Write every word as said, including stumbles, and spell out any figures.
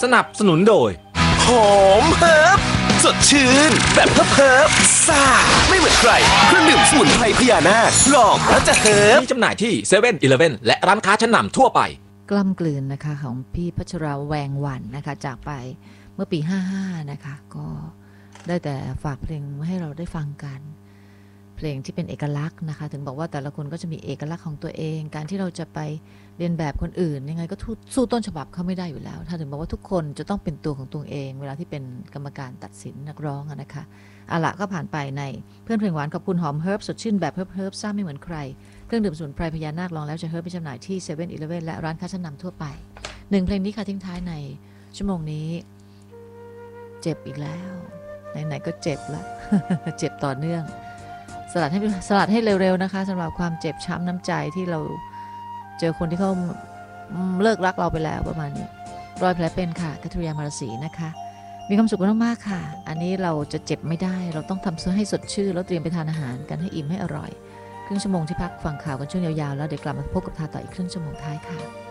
สนับสนุนโดยหอมเฮิร์บสดชื่นแบบเฮิร์บเฮิร์บซ่าไม่เหมือนใครเครื่องดื่มสมุนไพรพญานาคลองแล้วจะเฮิร์บมีจำหน่ายที่เซเว่นอีเลฟเว่นและร้านค้าชั้นนำทั่วไปกล้ำกลืนนะคะของพี่พัชราแวงวันนะคะจากไปเมื่อปีห้าสิบห้านะคะก็ได้แต่ฝากเพลงมาให้เราได้ฟังกันเพลงที่เป็นเอกลักษณ์นะคะถึงบอกว่าแต่ละคนก็จะมีเอกลักษณ์ของตัวเองการที่เราจะไปเรียนแบบคนอื่นยังไงก็สู้ต้นฉบับเขาไม่ได้อยู่แล้วถ้าถึงบอกว่าทุกคนจะต้องเป็นตัวของตัวเองเวลาที่เป็นกรรมการตัดสินนักร้องนะคะเอาละก็ผ่านไปในเพื่อนเพลงหวานขอบคุณหอมเฮิร์บสดชื่นแบบเฮิร์บเฮิร์บซ่าไม่เหมือนใครเครื่องดื่มสมุนไพรพญานาคลองแล้วจะเฮิร์บไปจำหน่ายที่เซเว่นอีเลฟเว่นและร้านค้าชั้นนำทั่วไปหนึ่งเพลงนี้ค่ะทิ้งท้ายในชั่วโมงนี้เจ็บอีกแล้วไหนๆก็เจ็บแล้ว เจ็บต่อเนื่องสลัดให้สลัดให้เร็วๆนะคะสำหรับความเจ็บช้ำน้ำใจที่เราเจอคนที่เขาเลิกรักเราไปแล้วประมาณนี้รอยแผลเป็นค่ะกัตริยามาราศีนะคะมีความสุขมากๆค่ะอันนี้เราจะเจ็บไม่ได้เราต้องทำเสื้อให้สดชื่นแล้วเตรียมไปทานอาหารกันให้อิ่มให้อร่อยครึ่งชั่วโมงที่พักฟังข่าวกันช่วงยาวๆแล้วเดี๋ยวกลับมาพบกับทาต่ออีกครึ่งชั่วโมงท้ายค่ะ